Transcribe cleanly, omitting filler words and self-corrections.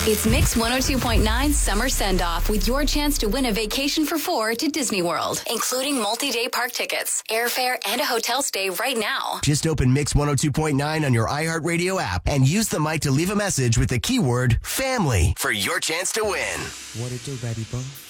It's Mix 102.9 Summer Send-Off with your chance to win a vacation for 4 to Disney World, including multi-day park tickets, airfare, and a hotel stay right now. Just open Mix 102.9 on your iHeartRadio app and use the mic to leave a message with the keyword family for your chance to win. What it do, baby boo?